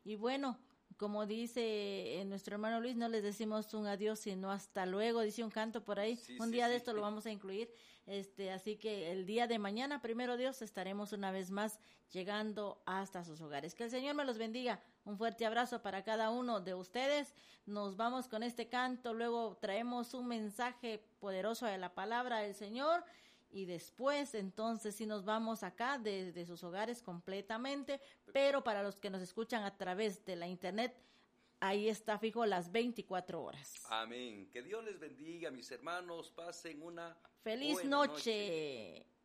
Y bueno, como dice nuestro hermano Luis, no les decimos un adiós, sino hasta luego, dice un canto por ahí. Sí, Un sí, día de sí. esto lo vamos a incluir. Así que el día de mañana, primero Dios, estaremos una vez más llegando hasta sus hogares. Que el Señor me los bendiga. Un fuerte abrazo para cada uno de ustedes. Nos vamos con este canto, luego traemos un mensaje poderoso de la palabra del Señor. Y después, entonces, sí nos vamos acá desde sus hogares completamente, pero para los que nos escuchan a través de la internet, ahí está fijo las 24 horas. Amén. Que Dios les bendiga, mis hermanos. Pasen una ¡Feliz buena noche. noche!